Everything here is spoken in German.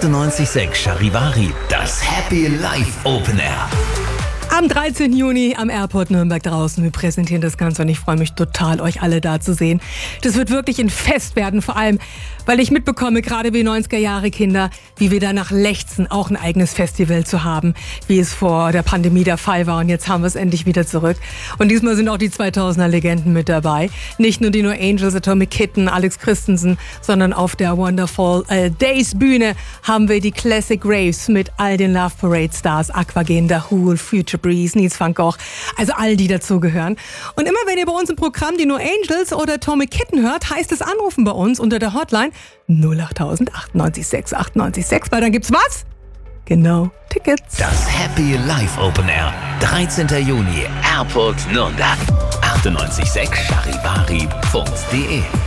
98.6 Charivari, das Happy Life Open Air. Am 13. Juni am Airport Nürnberg draußen. Wir präsentieren das Ganze und ich freue mich total, euch alle da zu sehen. Das wird wirklich ein Fest werden, vor allem, weil ich mitbekomme, gerade wie 90er-Jahre-Kinder, wie wir danach lechzen, auch ein eigenes Festival zu haben, wie es vor der Pandemie der Fall war. Und jetzt haben wir es endlich wieder zurück. Und diesmal sind auch die 2000er-Legenden mit dabei. Nicht nur die No Angels, Atomic Kitten, Alex Christensen, sondern auf der Wonderful Days Bühne haben wir die Classic Raves mit all den Love Parade Stars, Aquagen, The Who, Future Breeze, Nils van Gogh, also all die dazugehören. Und immer wenn ihr bei uns im Programm die No Angels oder Atomic Kitten hört, heißt es anrufen bei uns unter der Hotline 08000 98 6 98 6, weil dann gibt's was? Genau, Tickets. Das Happy Life Open Air, 13. Juni, Airport Nürnberg. 98.6 charivari.de